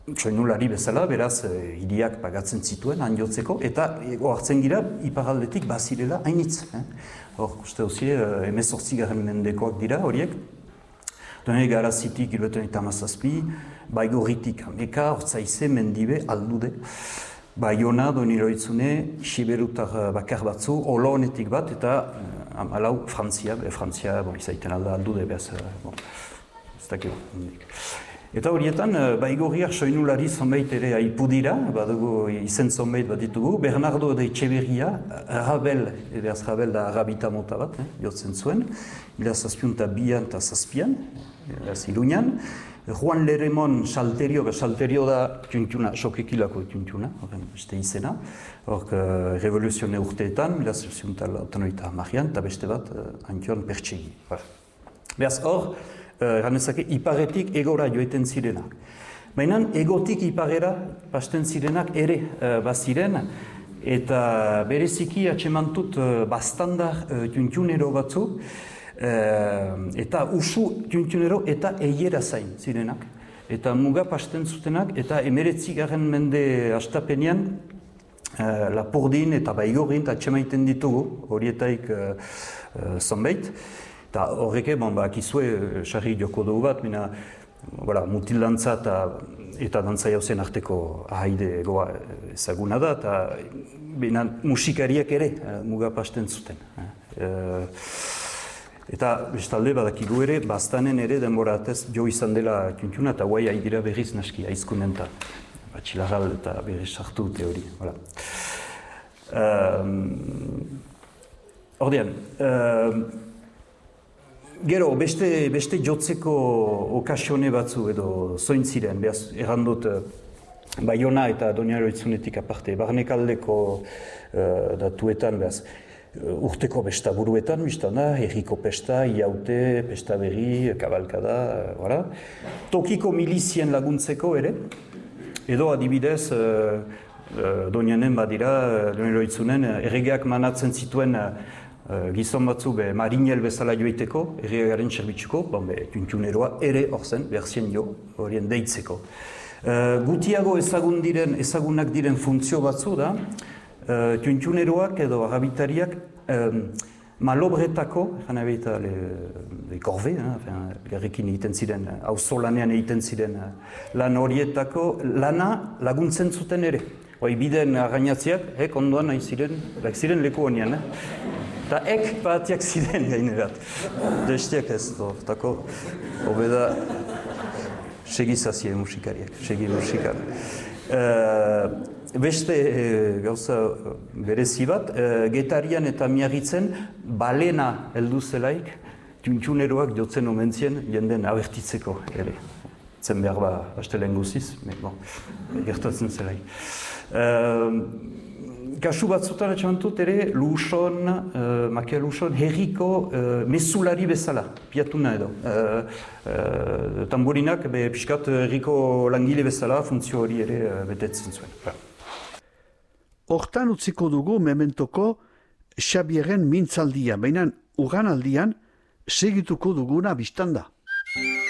Soinulari bezala, beraz, hiriak pagatzen zituen, han jotzeko, eta hartzen gira, iparaldetik bazirela hainitz. Hor, uste hozi, 18. mendekoak dira horiek. Done Garazitik, Irueten eta Mazazpi, Baigorritik Ameka, Hortzaize, Mendibe, Aldude, Baiona, Doniroitzune, Siberutar bakar batzu, Olonetik bat, eta amalau Frantzia, izaiten alda Aldude, behaz, ez dakio. Eta horietan, Baigorriak soinulari zonbait ere aipu dira, badugu izen zonbait bat ditugu, Bernardo de Etxeberria, Rabel da Arabita mota bat, jotzen zuen, ila zazpiunta bian eta zazpian, Iruñan, Juan Leremon Salterio da tuntuna, sokekilako tuntuna, beste izena, revoluzione urteetan, ila zazpiunta lautan marian, eta beste bat, Antion Pertsegi. Beaz hor, ganezake, iparetik egora joeten zirenak. Baina egotik iparera pasten zirenak ere baziren, eta bereziki atxemantut bastandar tuntunero batzu, eta usu tuntunero eta eiera zain zirenak. Eta muga pasten zutenak, eta 19. mende hastapenean, Lapurdin eta Baigorrin atxemaiten ditugu, horietaik zonbait. Eta horreke, akizue, sarri joko dugu bat, mutil dantza eta dantza jauzen arteko ahaide goa ezaguna da, eta musikariak ere mugapasten zuten. Eta bestalde badakigu ere, bastanen ere denboratez jo izan dela tuntuna, eta guai haidira berriz naski, aizkunen eta batxilaral eta berriz sartu teori. Ordean, gero, beste jotzeko okasione batzu edo zoin ziren, behaz, errandut Baiona eta Doniaroitzunetik aparte, barnekaldeko datuetan, behaz, urteko besta buruetan, biztana, herriko pesta, iaute, pesta berri, kabalkada, tokiko milizien laguntzeko ere, edo adibidez, Donianen badira, Doniaroitzunen, erregeak manatzen zituen gizon batzu marinel bezala joiteko, erregaren zerbitzuko, tuntuneroa ere hor zen, berzien jo, horien deitzeko. Gutiago ezagunak diren funtzio batzu da, tuntuneroak edo arabitariak malobretako, jana behita le korbe, garrekin egiten ziren, auzolanean egiten ziren lan horietako, lana laguntzen zuten ere. Biden arrainatziak, ondoan nahi ziren leku honian. Eta batiak ziren gainerat. Destiak ez, tako, obeda segizazie musikariak, segi musikar. Beste gauza berezi bat, Getarian eta Miarritzen balena heldu zelaik, tuntuneroak jotzen omentzien jenden abertitzeko ere. Zen behar ba, hastelen guziz, gertatzen zelaik. Kasu batzutan atxamantut ere, Luson, Makia Luson, herriko mesulari bezala, piatuna edo. Tamburinak, piskat herriko langile bezala, funtzio hori ere betetzen zuen. Hortan utziko dugu mementoko Xabieren mintzaldia, baina uganaldian segituko duguna biztanda.